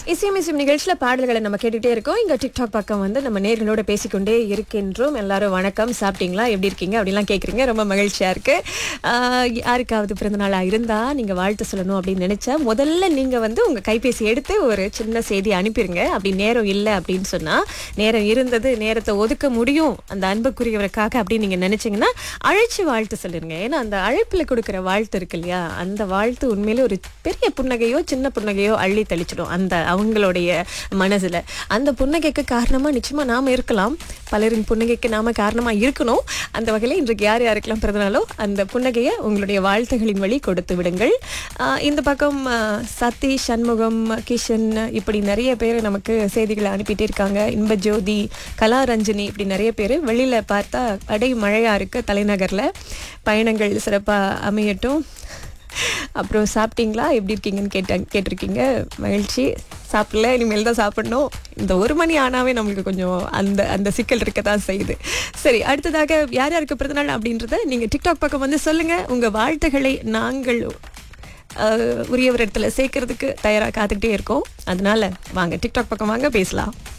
இசையமிசையும் நிகழ்ச்சியில பாடல்களை நம்ம கேட்டுட்டே இருக்கோம். இங்க டிக்டாக் பக்கம் வந்து நம்ம நேர்களோட பேசிக்கொண்டே இருக்கின்றோம். எல்லாரும் வணக்கம், சாப்பிட்டீங்களா, எப்படி இருக்கீங்க அப்படிலாம் கேட்குறீங்க. ரொம்ப மகிழ்ச்சியா இருக்கு. யாருக்காவது பிறந்த நாளா இருந்தா நீங்க வாழ்த்து சொல்லணும் அப்படின்னு நினைச்சா முதல்ல நீங்க வந்து உங்க கைபேசி எடுத்து ஒரு சின்ன செய்தி அனுப்பிடுங்க. அப்படி நேரம் இல்லை அப்படின்னு சொன்னா, நேரம் இருந்தது, நேரத்தை ஒதுக்க முடியும் அந்த அன்புக்குரியவருக்காக அப்படின்னு நீங்க நினைச்சீங்கன்னா அழைச்சு வாழ்த்து சொல்லிருங்க. ஏன்னா அந்த அழைப்புல கொடுக்குற வாழ்த்து இருக்கு இல்லையா, அந்த வாழ்த்து உண்மையிலே ஒரு பெரிய புன்னகையோ சின்ன புன்னகையோ அள்ளி தெளிச்சிடும் அந்த அவங்களுடைய மனசுல. அந்த புன்னகைக்கு காரணமா நிச்சயமா நாம இருக்கலாம், பலரின் புன்னகைக்கு நாம காரணமா இருக்கணும். அந்த வகையில இன்றைக்கு யார் யாருக்கெல்லாம் பிறந்தனாலோ அந்த புன்னகையை உங்களுடைய வாழ்த்துகளின் வழி கொடுத்து விடுங்கள். இந்த பக்கம் சத்தி, சண்முகம், கிஷன், இப்படி நிறைய பேர் நமக்கு செய்திகளை அனுப்பிட்டே இருக்காங்க. இன்பஜோதி, கலாரஞ்சினி, இப்படி நிறைய பேர். வெளியில பார்த்தா அடை மழையா இருக்கு தலைநகர்ல. பயணங்கள் சிறப்பா அமையட்டும். அப்புறம் சாப்பிட்டீங்களா, எப்படி இருக்கீங்கன்னு கேட்டிருக்கீங்க. மகிழ்ச்சி. சாப்பிடல, இனிமேல் தான் சாப்பிடணும். இந்த 1 மணி ஆனாவே நம்மளுக்கு கொஞ்சம் அந்த அந்த சிக்கல் இருக்க தான் செய்யுது. சரி, அடுத்ததாக யார் யாருக்கு பிறந்தநாள் அப்படின்றத நீங்கள் டிக்டாக் பக்கம் வந்து சொல்லுங்கள். உங்கள் வாழ்த்துக்களை நாங்கள் உரியவர் இடத்துல சேர்க்கறதுக்கு தயாராக காத்துக்கிட்டே இருக்கோம். அதனால வாங்க டிக்டாக் பக்கம் வாங்க, பேசலாம்.